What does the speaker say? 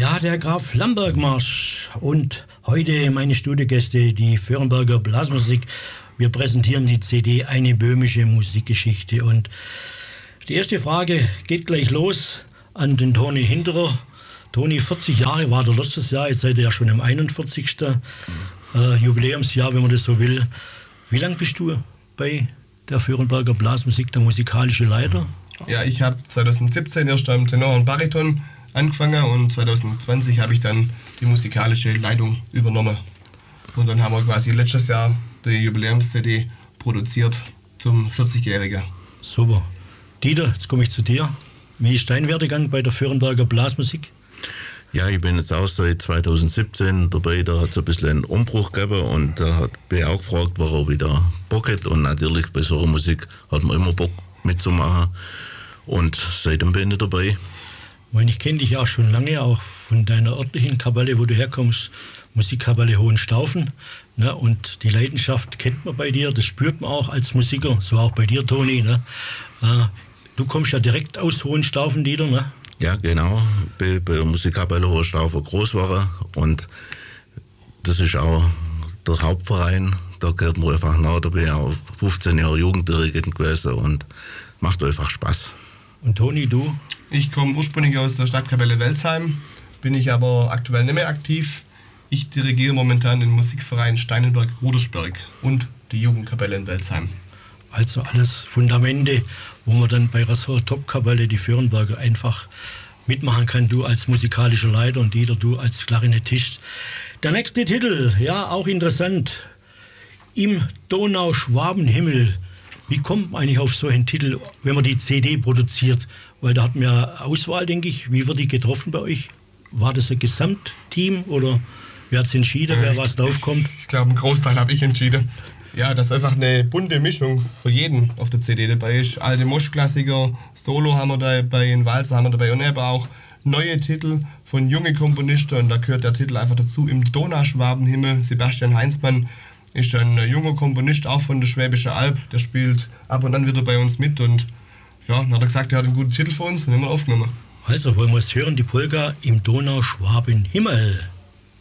Ja, der Graf Lamberg-Marsch und heute meine Studiogäste, die Vöhrenberger Blasmusik. Wir präsentieren die CD Eine böhmische Musikgeschichte und die erste Frage geht gleich los an den Toni Hinterer. Toni, 40 Jahre war der letztes Jahr, jetzt seid ihr ja schon im 41. Jubiläumsjahr, wenn man das so will. Wie lange bist du bei der Vöhrenberger Blasmusik, der musikalische Leiter? Ja, ich habe 2017 erst am Tenor und Bariton angefangen und 2020 habe ich dann die musikalische Leitung übernommen. Und dann haben wir quasi letztes Jahr die Jubiläums-CD produziert zum 40-Jährigen. Super. Dieter, jetzt komme ich zu dir. Wie ist dein Werdegang bei der Vöhrenberger Blasmusik? Ja, ich bin jetzt auch seit 2017 dabei, da hat es ein bisschen einen Umbruch gegeben und da bin ich auch gefragt, warum wieder Bock hat. Und natürlich bei so einer Musik hat man immer Bock mitzumachen und seitdem bin ich dabei. Ich kenne dich auch schon lange, auch von deiner örtlichen Kapelle, wo du herkommst, Musikkapelle Hohenstaufen. Ne? Und die Leidenschaft kennt man bei dir, das spürt man auch als Musiker, so auch bei dir, Toni. Ne? Du kommst ja direkt aus Hohenstaufen, Dieter, ne? Ja, genau. Bei der Musikkapelle Hohenstaufen groß geworden und das ist auch der Hauptverein. Da gehört man einfach nach. Da bin ich auch 15 Jahre Jugenddirigent gewesen und macht einfach Spaß. Und Toni, du? Ich komme ursprünglich aus der Stadtkapelle Welzheim, bin ich aber aktuell nicht mehr aktiv. Ich dirigiere momentan den Musikverein Steinenberg-Rudersberg und die Jugendkapelle in Welzheim. Also alles Fundamente, wo man dann bei so einer Top-Kapelle, die Vöhrenberger, einfach mitmachen kann. Du als musikalischer Leiter und Dieter, du als Klarinettist. Der nächste Titel, ja, auch interessant. Im Donauschwabenhimmel. Wie kommt man eigentlich auf so einen Titel, wenn man die CD produziert? Weil da hat man ja Auswahl, denke ich. Wie wird die getroffen bei euch? War das ein Gesamtteam oder wer hat es entschieden, wer was draufkommt? Ich glaube, einen Großteil habe ich entschieden. Ja, das ist einfach eine bunte Mischung für jeden auf der CD dabei ist. Alte Mosch-Klassiker, Solo haben wir dabei, in Walzer haben wir dabei und aber auch neue Titel von jungen Komponisten. Und da gehört der Titel einfach dazu. Im Donauschwabenhimmel, Sebastian Heinzmann ist ein junger Komponist, auch von der Schwäbischen Alb. Der spielt ab und an wieder bei uns mit. Und ja, dann hat er gesagt, er hat einen guten Titel für uns und haben wir aufgenommen. Also wollen wir es hören, die Polka Im Donauschwabenhimmel.